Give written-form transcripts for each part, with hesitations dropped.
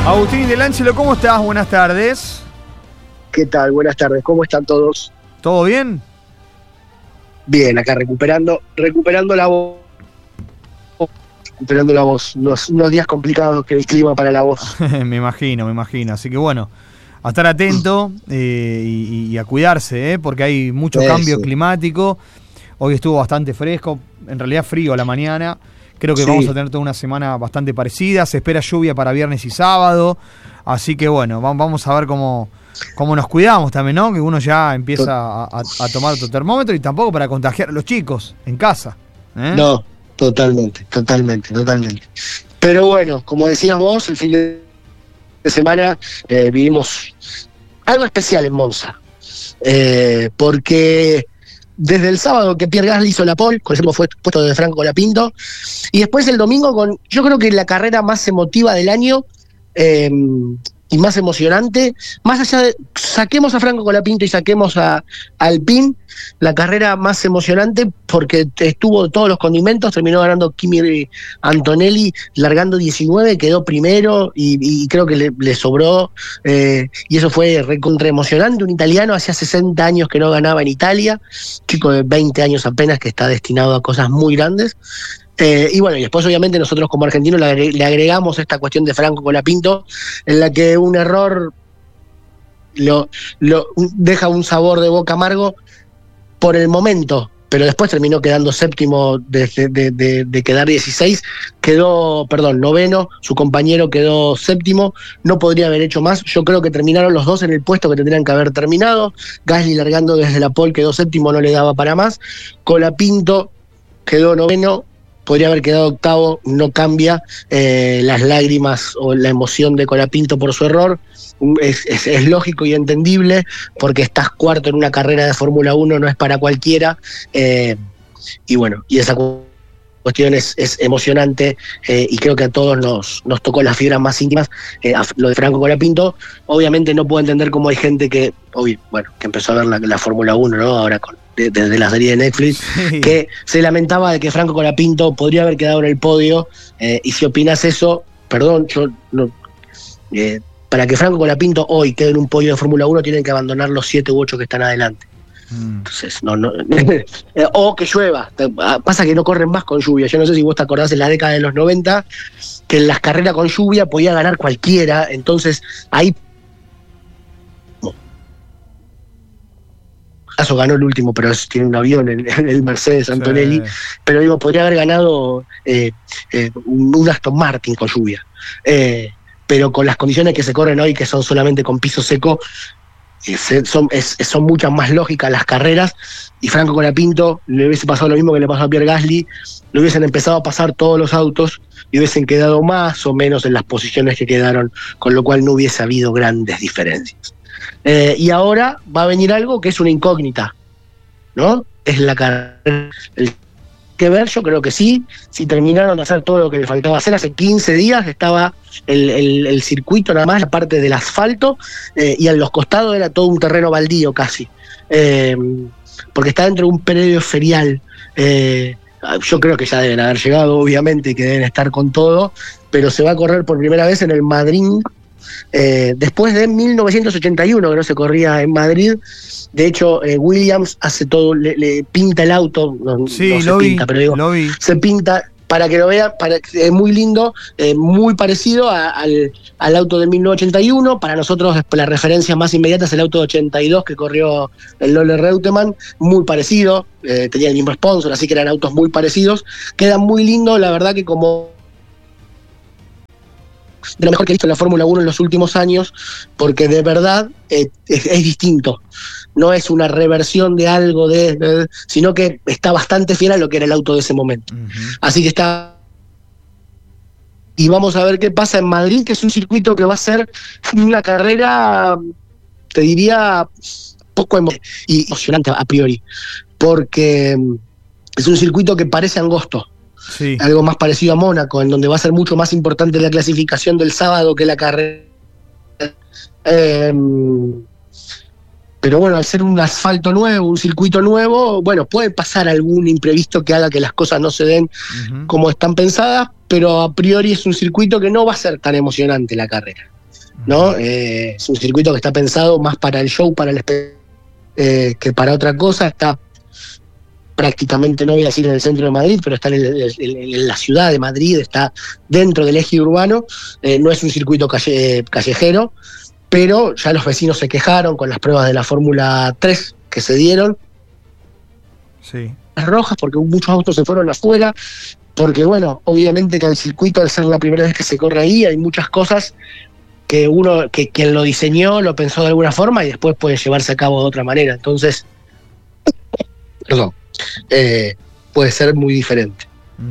Agustín Del Ángelo, ¿cómo estás? Buenas tardes. ¿Qué tal? Buenas tardes, ¿cómo están todos? ¿Todo bien? Bien, acá recuperando la voz. Recuperando la voz. Unos días complicados que el clima para la voz. Me imagino. Así que bueno, a estar atento y a cuidarse, porque hay mucho cambio climático. Hoy estuvo bastante fresco, en realidad frío a la mañana. Creo que vamos a tener toda una semana bastante parecida. Se espera lluvia para viernes y sábado. Así que bueno, vamos a ver cómo nos cuidamos también, ¿no? Que uno ya empieza a tomar otro termómetro y tampoco para contagiar a los chicos en casa. No, totalmente. Pero bueno, como decías vos, el fin de semana vivimos algo especial en Monza. Porque desde el sábado que Pierre Gasly hizo la pole, con el último puesto de Franco Colapinto, y después el domingo con, yo creo que la carrera más emotiva del año, y más emocionante, más allá de, saquemos a Franco Colapinto y saquemos a Alpine, la carrera más emocionante porque estuvo todos los condimentos, terminó ganando Kimi Antonelli, largando 19, quedó primero y creo que le sobró, y eso fue recontra emocionante. Un italiano hacía 60 años que no ganaba en Italia, chico de 20 años apenas que está destinado a cosas muy grandes. Y bueno, y después obviamente nosotros como argentinos le agregamos esta cuestión de Franco Colapinto, en la que un error lo deja un sabor de boca amargo por el momento, pero después terminó quedando séptimo de quedar 16, noveno, su compañero quedó séptimo, no podría haber hecho más. Yo creo que terminaron los dos en el puesto que tendrían que haber terminado. Gasly largando desde la pole quedó séptimo, no le daba para más. Colapinto quedó noveno, podría haber quedado octavo, no cambia las lágrimas o la emoción de Colapinto por su error. Es lógico y entendible, porque estás cuarto en una carrera de Fórmula 1, no es para cualquiera, y bueno, y esa cuestión es emocionante, y creo que a todos nos tocó las fibras más íntimas. Lo de Franco Colapinto, obviamente no puedo entender cómo hay gente que empezó a ver la Fórmula 1, ¿no? Ahora desde la serie de Netflix, que se lamentaba de que Franco Colapinto podría haber quedado en el podio, y si opinas eso, perdón, yo no, para que Franco Colapinto hoy quede en un podio de Fórmula 1 tienen que abandonar los 7 u 8 que están adelante. Entonces, no o que llueva. Pasa que no corren más con lluvia. Yo no sé si vos te acordás en la década de los 90 que en las carreras con lluvia podía ganar cualquiera. Entonces, ahí caso ganó el último, pero tiene un avión en el Mercedes Antonelli. Sí. Pero digo, podría haber ganado un Aston Martin con lluvia. Pero con las condiciones que se corren hoy, que son solamente con piso seco, son muchas más lógicas las carreras, y Franco Colapinto le hubiese pasado lo mismo que le pasó a Pierre Gasly, le hubiesen empezado a pasar todos los autos y hubiesen quedado más o menos en las posiciones que quedaron, con lo cual no hubiese habido grandes diferencias. Y ahora va a venir algo que es una incógnita, ¿no? Es la carrera. Que ver, yo creo que sí, si terminaron de hacer todo lo que le faltaba hacer. Hace 15 días estaba el circuito nada más, la parte del asfalto, y a los costados era todo un terreno baldío casi, porque está dentro de un predio ferial. Yo creo que ya deben haber llegado, obviamente, y que deben estar con todo, pero se va a correr por primera vez en el Madrid, después de 1981 que no se corría en Madrid. De hecho, Williams hace todo, le pinta el auto, se pinta, para que lo vean, es muy lindo, muy parecido al auto de 1981. Para nosotros la referencia más inmediata es el auto de 82 que corrió el Lola Reutemann, muy parecido, tenía el mismo sponsor, así que eran autos muy parecidos. Queda muy lindo, la verdad que como de lo mejor que he visto en la Fórmula 1 en los últimos años, porque de verdad es distinto. No es una reversión de algo, sino que está bastante fiel a lo que era el auto de ese momento. Uh-huh. Así que está. Y vamos a ver qué pasa en Madrid, que es un circuito que va a ser una carrera, te diría, poco emocionante a priori, porque es un circuito que parece angosto. Sí. Algo más parecido a Mónaco, en donde va a ser mucho más importante la clasificación del sábado que la carrera. Pero bueno, al ser un asfalto nuevo, un circuito nuevo, bueno, puede pasar algún imprevisto que haga que las cosas no se den como están pensadas, pero a priori es un circuito que no va a ser tan emocionante la carrera, ¿no? Es un circuito que está pensado más para el show, para el que para otra cosa. Está prácticamente, no voy a decir en el centro de Madrid, pero está en la ciudad de Madrid, está dentro del eje urbano, no es un circuito callejero, pero ya los vecinos se quejaron con las pruebas de la Fórmula 3 que se dieron. Sí. Las rojas, porque muchos autos se fueron afuera, porque bueno, obviamente que el circuito, al ser la primera vez que se corre ahí, hay muchas cosas que quien lo diseñó lo pensó de alguna forma y después puede llevarse a cabo de otra manera. Entonces, perdón, puede ser muy diferente.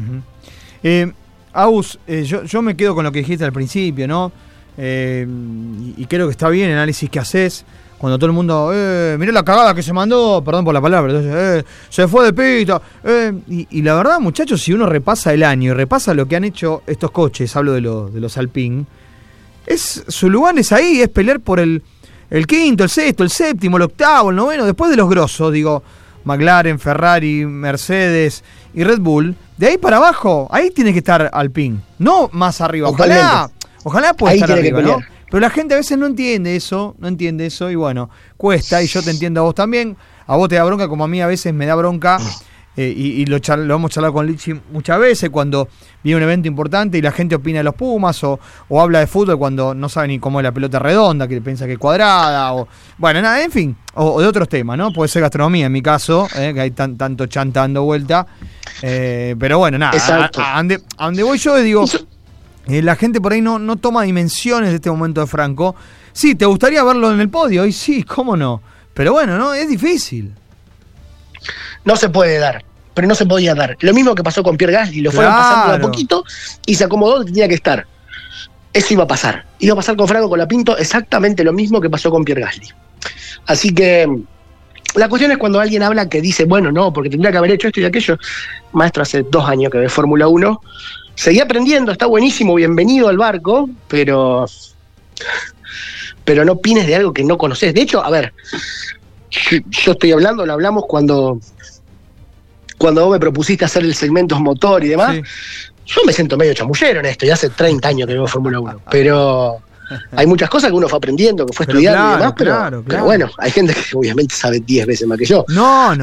Agus, yo me quedo con lo que dijiste al principio, ¿no? Y creo que está bien el análisis que haces cuando todo el mundo, mirá la cagada que se mandó, perdón por la palabra, entonces, se fue de pista. Y la verdad, muchachos, si uno repasa el año y repasa lo que han hecho estos coches, hablo de los Alpine, su lugar es ahí, es pelear por el quinto, el sexto, el séptimo, el octavo, el noveno, después de los grosos, digo, McLaren, Ferrari, Mercedes y Red Bull. De ahí para abajo, ahí tiene que estar Alpine, no más arriba. Ojalá pueda estar arriba, ¿no? Pero la gente a veces no entiende eso, y bueno, cuesta, y yo te entiendo a vos también. A vos te da bronca, como a mí a veces me da bronca, y lo hemos charlado con Lichi muchas veces, cuando viene un evento importante y la gente opina de los Pumas, o habla de fútbol cuando no sabe ni cómo es la pelota redonda, que piensa que es cuadrada, o bueno, nada, en fin, o de otros temas, ¿no? Puede ser gastronomía en mi caso, que hay tanto chanta dando vuelta, pero bueno, nada, a donde voy yo digo... la gente por ahí no toma dimensiones de este momento de Franco. Sí, ¿te gustaría verlo en el podio? Y sí, ¿cómo no? Pero bueno, no, es difícil. No se puede dar, pero no se podía dar. Lo mismo que pasó con Pierre Gasly, lo fueron pasando de a poquito y se acomodó donde tenía que estar. Eso iba a pasar. Iba a pasar con Franco Colapinto exactamente lo mismo que pasó con Pierre Gasly. Así que la cuestión es cuando alguien habla que dice, bueno, no, porque tendría que haber hecho esto y aquello. Maestro, hace 2 años que ve Fórmula 1. Seguí aprendiendo, está buenísimo, bienvenido al barco, pero no opines de algo que no conoces. De hecho, a ver, yo estoy hablando, lo hablamos cuando vos me propusiste hacer el segmento motor y demás. Sí. Yo me siento medio chamullero en esto, y hace 30 años que veo Fórmula 1, pero hay muchas cosas que uno fue aprendiendo, que fue estudiando y demás, pero bueno, hay gente que obviamente sabe 10 veces más que yo. No,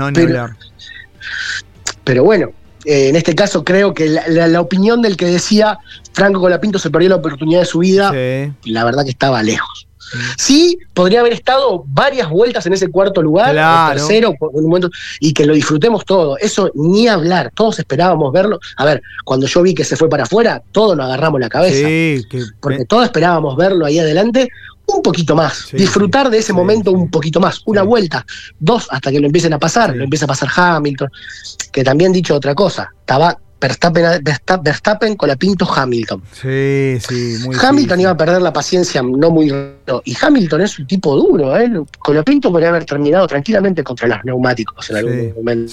pero bueno, en este caso creo que la opinión del que decía Franco Colapinto se perdió la oportunidad de su vida, sí. La verdad que estaba lejos. Sí, podría haber estado varias vueltas en ese cuarto lugar, o tercero, por un momento, y que lo disfrutemos todo. Eso ni hablar, todos esperábamos verlo. A ver, cuando yo vi que se fue para afuera, todos nos agarramos la cabeza. Sí, porque todos esperábamos verlo ahí adelante un poquito más, disfrutar de ese momento un poquito más, una vuelta, 2, hasta que lo empiecen a pasar, lo empieza a pasar Hamilton, que también dicho otra cosa, estaba Verstappen, Colapinto, Hamilton. Sí, muy Hamilton iba a perder la paciencia, no muy duro, y Hamilton es un tipo duro, Colapinto podría haber terminado tranquilamente contra los neumáticos en algún momento.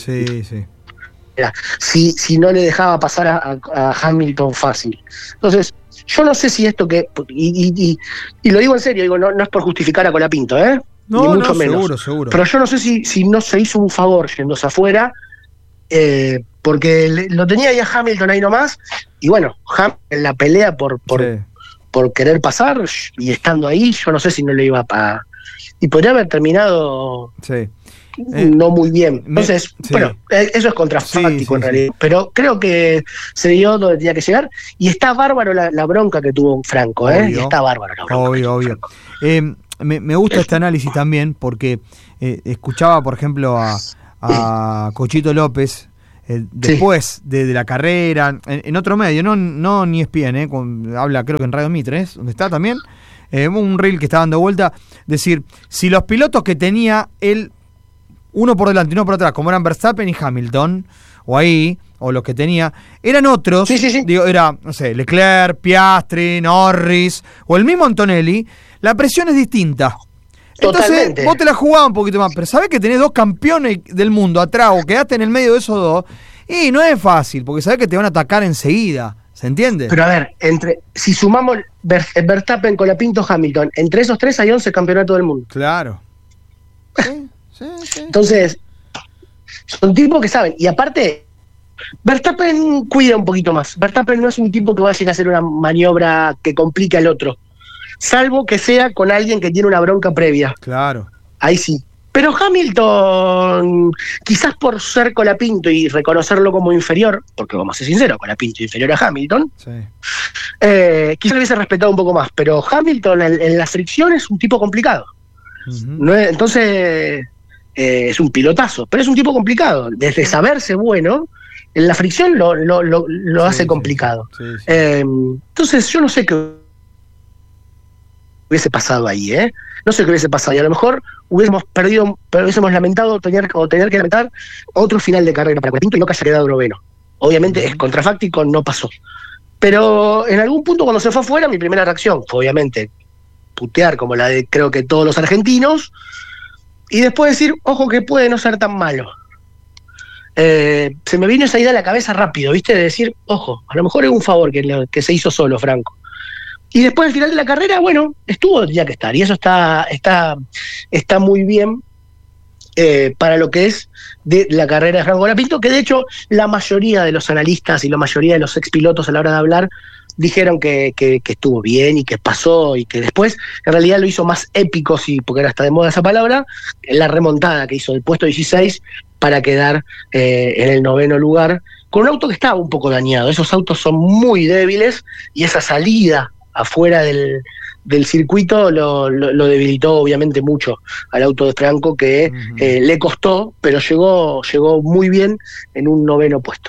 Si no le dejaba pasar a Hamilton fácil. Entonces, yo no sé si esto que... Y lo digo en serio, digo, no es por justificar a Colapinto, ni mucho menos. Seguro. Pero yo no sé si no se hizo un favor yéndose afuera, porque lo tenía ya Hamilton ahí nomás, y bueno, en la pelea por querer pasar, y estando ahí, yo no sé si no le iba a... Y podría haber terminado... no muy bien. Entonces, bueno, eso es contrafáctico en realidad. Pero creo que se dio donde tenía que llegar. Y está bárbaro la bronca que tuvo Franco, obvio, está bárbaro la bronca. Obvio. Me gusta este análisis también, porque escuchaba, por ejemplo, a Cochito López después de la carrera, en otro medio, no ni ESPN, habla creo que en Radio Mitre, donde está también, un reel que está dando vuelta, decir, si los pilotos que tenía él, uno por delante y uno por atrás, como eran Verstappen y Hamilton, o los que tenía, eran otros, digo, era, no sé, Leclerc, Piastri, Norris, o el mismo Antonelli, la presión es distinta. Totalmente. Entonces, vos te la jugabas un poquito más, pero sabés que tenés 2 campeones del mundo atrás, o quedaste en el medio de esos 2, y no es fácil, porque sabés que te van a atacar enseguida, ¿se entiende? Pero a ver, si sumamos Verstappen, Colapinto, Hamilton, entre esos 3 hay 11 campeonatos del mundo. Claro. Sí. Entonces, son tipos que saben. Y aparte, Verstappen cuida un poquito más. Verstappen no es un tipo que va a ir a hacer una maniobra que complique al otro. Salvo que sea con alguien que tiene una bronca previa. Claro. Ahí sí. Pero Hamilton, quizás por ser Colapinto y reconocerlo como inferior, porque vamos a ser sinceros, Colapinto es inferior a Hamilton, Sí. Quizás lo hubiese respetado un poco más. Pero Hamilton en la fricción es un tipo complicado. No es, entonces, es un pilotazo, pero es un tipo complicado. Desde saberse bueno, en la fricción lo hace complicado. Sí. Entonces, yo no sé qué hubiese pasado ahí, No sé qué hubiese pasado. Y a lo mejor hubiésemos perdido, pero hubiésemos lamentado tener que lamentar otro final de carrera para Colapinto y no que haya quedado noveno. Obviamente es contrafáctico, no pasó. Pero en algún punto cuando se fue afuera, mi primera reacción fue obviamente putear como la de creo que todos los argentinos, y después decir, ojo que puede no ser tan malo. Se me vino esa idea a la cabeza rápido, ¿viste? De decir, ojo, a lo mejor es un favor que se hizo solo Franco. Y después al final de la carrera, bueno, estuvo donde tenía que estar, y eso está muy bien para lo que es de la carrera de Franco Colapinto, que de hecho la mayoría de los analistas y la mayoría de los expilotos a la hora de hablar dijeron que estuvo bien y que pasó y que después en realidad lo hizo más épico, sí, porque ahora está de moda esa palabra, la remontada que hizo del puesto 16 para quedar en el 9º lugar con un auto que estaba un poco dañado. Esos autos son muy débiles y esa salida afuera del circuito lo debilitó obviamente mucho al auto de Franco, que le costó, pero llegó muy bien en un 9º puesto.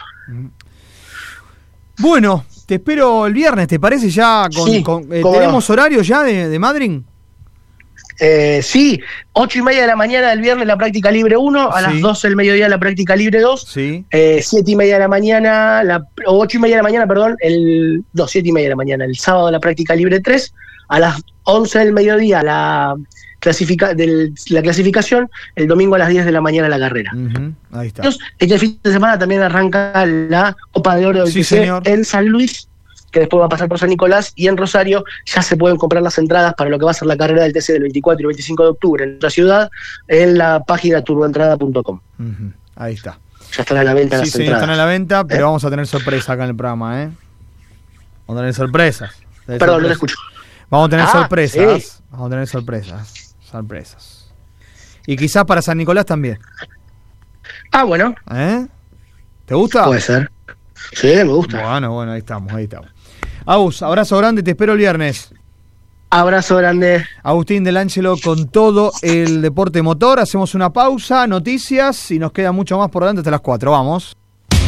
Bueno, te espero el viernes, ¿te parece? Ya ¿tenemos horario ya de Madrid? Sí, 8:30 de la mañana del viernes la práctica libre 1, a las 12 del mediodía la práctica libre 2, 7:30 de la mañana, o 8:30 de la mañana, perdón, 7:30 de la mañana, el sábado la práctica libre 3, a las 11 del mediodía la clasificación, el domingo a las 10 de la mañana la carrera. Ahí está. Este fin de semana también arranca la Copa de Oro del TC en San Luis, que después va a pasar por San Nicolás, y en Rosario ya se pueden comprar las entradas para lo que va a ser la carrera del TC del 24 y 25 de octubre en nuestra ciudad, en la página turboentrada.com. Ahí está. Ya están a la venta las entradas. Sí, están a la venta, pero vamos a tener sorpresa acá en el programa, Vamos a tener sorpresas. Perdón, no te escucho. Vamos a tener sorpresas. Sí. Vamos a tener sorpresas. Y quizás para San Nicolás también. Bueno. ¿Te gusta? Puede ser. Sí, me gusta. Bueno, ahí estamos. Agus, abrazo grande, te espero el viernes. Abrazo grande. Agustín Del Ángelo con todo el deporte motor. Hacemos una pausa, noticias, y nos queda mucho más por delante hasta las 4. Vamos.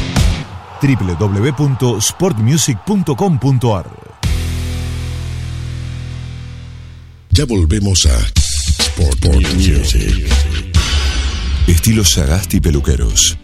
www.sportmusic.com.ar. Ya volvemos a Sport Music. Estilo Sagasti Peluqueros.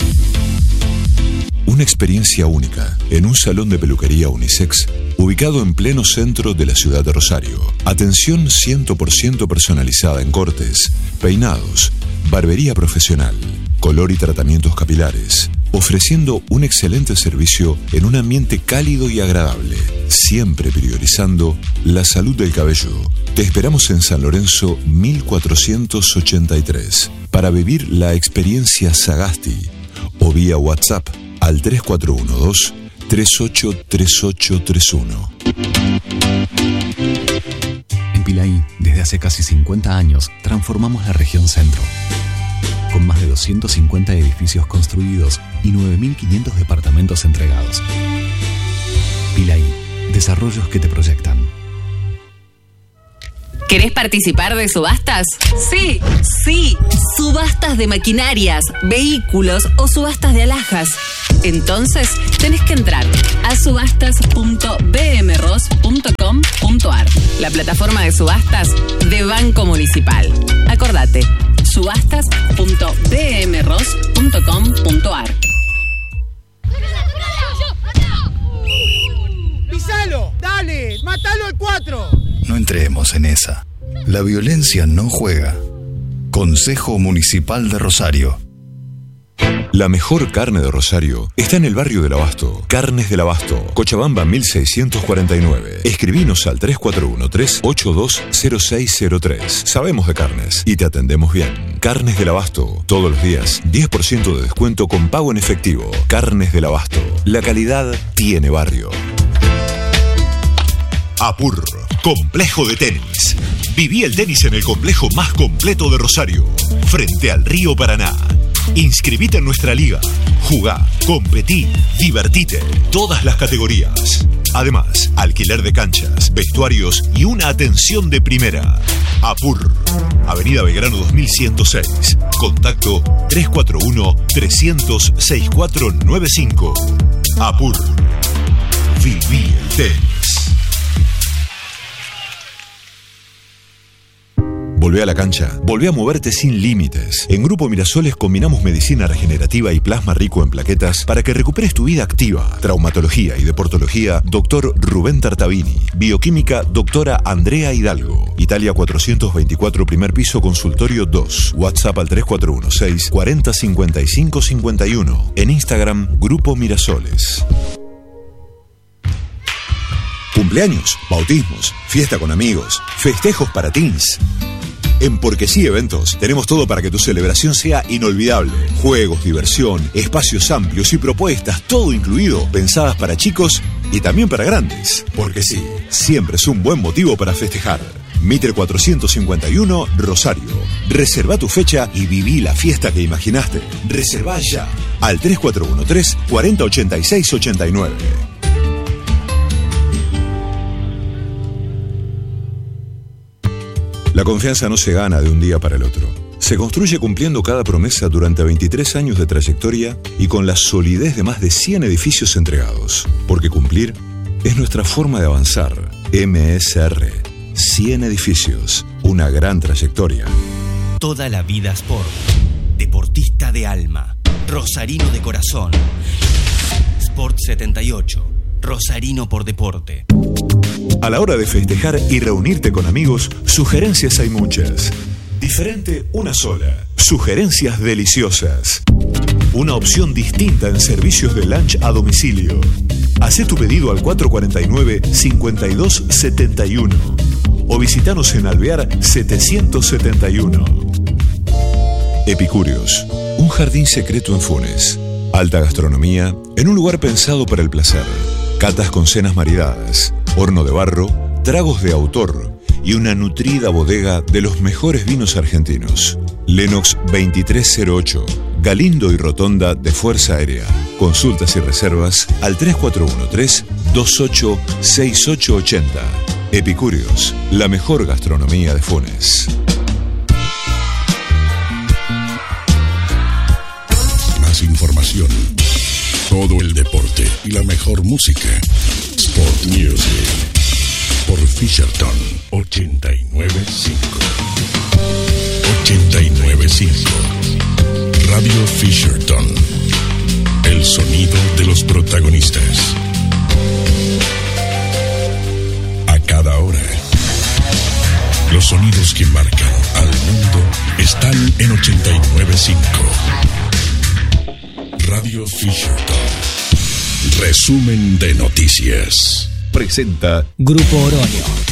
Una experiencia única en un salón de peluquería unisex ubicado en pleno centro de la ciudad de Rosario. Atención 100% personalizada en cortes, peinados, barbería profesional, color y tratamientos capilares, ofreciendo un excelente servicio en un ambiente cálido y agradable, siempre priorizando la salud del cabello. Te esperamos en San Lorenzo 1483 para vivir la experiencia Sagasti o vía WhatsApp al 3412-383831. En Pilaí, desde hace casi 50 años, transformamos la región centro. Con más de 250 edificios construidos y 9.500 departamentos entregados. Pilaí, desarrollos que te proyectan. ¿Querés participar de subastas? Sí. Subastas de maquinarias, vehículos o subastas de alhajas. Entonces, tenés que entrar a subastas.bmros.com.ar, la plataforma de subastas de Banco Municipal. Acordate, subastas.bmros.com.ar. ¡Pisalo! ¡Dale! ¡Mátalo al 4! No entremos en esa. La violencia no juega. Consejo Municipal de Rosario. La mejor carne de Rosario está en el barrio del Abasto. Carnes del Abasto, Cochabamba 1649. Escribinos al 3413-820603. Sabemos de carnes y te atendemos bien. Carnes del Abasto, todos los días 10% de descuento con pago en efectivo. Carnes del Abasto, la calidad tiene barrio. Apur, complejo de tenis. Viví el tenis en el complejo más completo de Rosario, frente al río Paraná. Inscribite en nuestra liga. Jugá, competí, divertite. Todas las categorías. Además, alquiler de canchas, vestuarios y una atención de primera. Apur, Avenida Belgrano 2106. Contacto 341-300-6495. Apur. Viví el tenis. Volvé a la cancha, volvé a moverte sin límites. En Grupo Mirasoles combinamos medicina regenerativa y plasma rico en plaquetas para que recuperes tu vida activa. Traumatología y deportología, Dr. Rubén Tartavini. Bioquímica, doctora Andrea Hidalgo. Italia 424, primer piso, consultorio 2. WhatsApp al 3416-405551. En Instagram, Grupo Mirasoles. Cumpleaños, bautismos, fiesta con amigos, festejos para teens. En Porque Sí Eventos tenemos todo para que tu celebración sea inolvidable. Juegos, diversión, espacios amplios y propuestas, todo incluido, pensadas para chicos y también para grandes. Porque sí, siempre es un buen motivo para festejar. Mitre 451, Rosario. Reserva tu fecha y viví la fiesta que imaginaste. Reserva ya al 3413-4086-89. La confianza no se gana de un día para el otro. Se construye cumpliendo cada promesa durante 23 años de trayectoria y con la solidez de más de 100 edificios entregados. Porque cumplir es nuestra forma de avanzar. MSR. 100 edificios. Una gran trayectoria. Toda la vida Sport. Deportista de alma. Rosarino de corazón. Sport 78. Rosarino por deporte. A la hora de festejar y reunirte con amigos, sugerencias hay muchas. Diferente, una sola. Sugerencias deliciosas. Una opción distinta en servicios de lunch a domicilio. Hacé tu pedido al 449-5271 o visitanos en Alvear 771. Epicúreos, un jardín secreto en Funes. Alta gastronomía en un lugar pensado para el placer. Catas con cenas maridadas, horno de barro, tragos de autor y una nutrida bodega de los mejores vinos argentinos. Lenox 2308, Galindo y Rotonda de Fuerza Aérea. Consultas y reservas al 3413-286880. Epicúreos, la mejor gastronomía de Funes. Más información. Todo el deporte y la mejor música. Sport Music. Por Fisherton 895. 895. Radio Fisherton. El sonido de los protagonistas. A cada hora. Los sonidos que marcan al mundo están en 895. Radio Fisherton. Resumen de noticias. Presenta Grupo Oroño.